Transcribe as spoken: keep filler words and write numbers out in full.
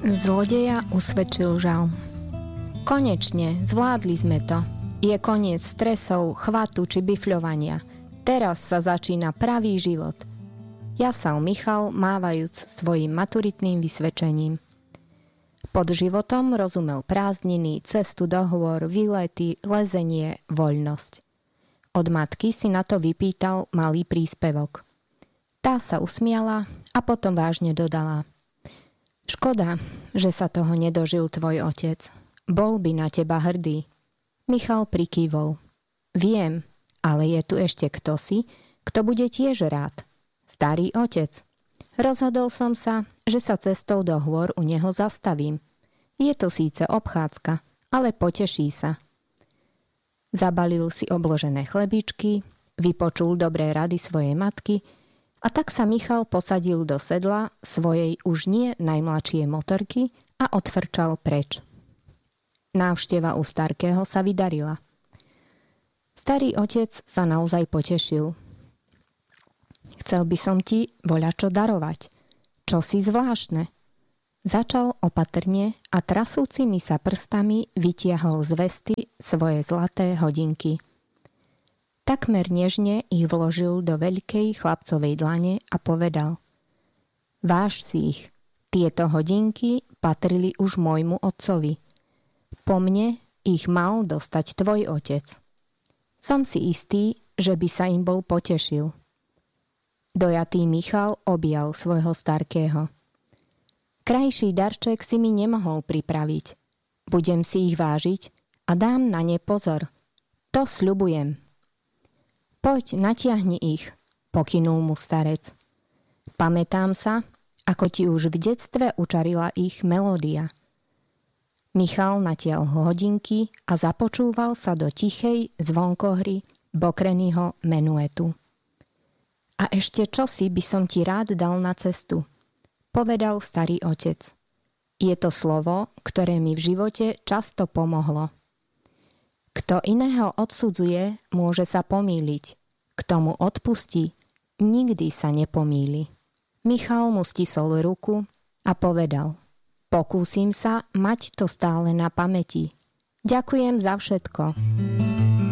Zlodeja usvedčil žal. Konečne, zvládli sme to. Je koniec stresov, chvatu či bifľovania. Teraz sa začína pravý život. Jasal Michal, mávajúc svojim maturitným vysvedčením. Pod životom rozumel prázdniny, cestu do hôr, výlety, lezenie, voľnosť. Od matky si na to vypýtal malý príspevok. Tá sa usmiala a potom vážne dodala: Škoda, že sa toho nedožil tvoj otec. Bol by na teba hrdý. Michal prikývol. Viem, ale je tu ešte kto si, kto bude tiež rád. Starý otec. Rozhodol som sa, že sa cestou do hôr u neho zastavím. Je to síce obchádzka, ale poteší sa. Zabalil si obložené chlebičky, vypočul dobré rady svojej matky a tak sa Michal posadil do sedla svojej už nie najmladšej motorky a odfrčal preč. Návšteva u Starkého sa vydarila. Starý otec sa naozaj potešil. Chcel by som ti voľačo darovať. Čo si zvláštne? Začal opatrne a trasúcimi sa prstami vytiahol z vesty svoje zlaté hodinky. Takmer nežne ich vložil do veľkej chlapcovej dlane a povedal: Váž si ich. Tieto hodinky patrili už môjmu otcovi. Po mne ich mal dostať tvoj otec. Som si istý, že by sa im bol potešil. Dojatý Michal objal svojho Starkého. Krajší darček si mi nemohol pripraviť. Budem si ich vážiť a dám na ne pozor. To sľubujem. Poď, natiahni ich, pokynul mu starec. Pamätám sa, ako ti už v detstve učarila ich melódia. Michal natiahol hodinky a započúval sa do tichej zvonkohry Bokrenyho menuetu. A ešte čosi by som ti rád dal na cestu, povedal starý otec. Je to slovo, ktoré mi v živote často pomohlo. Kto iného odsudzuje, môže sa pomýliť. Kto mu odpustí, nikdy sa nepomýli. Michal mu stisol ruku a povedal: Pokúsim sa mať to stále na pamäti. Ďakujem za všetko.